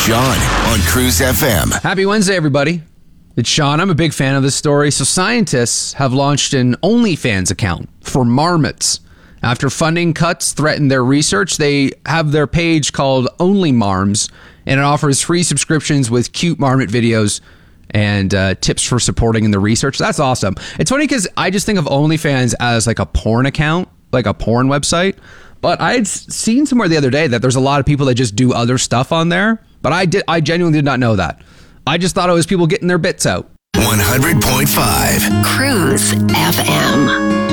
Sean on Cruise FM. Happy Wednesday, everybody. It's Sean. I'm a big fan of this story. So scientists have launched an OnlyFans account for marmots. After funding cuts threatened their research, they have their page called Only Marms, and it offers free subscriptions with cute marmot videos and tips for supporting in the research. That's awesome. It's funny because I just think of OnlyFans as like a porn account, like a porn website. But I had seen somewhere the other day that there's a lot of people that just do other stuff on there. But I genuinely did not know that. I just thought it was people getting their bits out. 100.5 Cruise FM.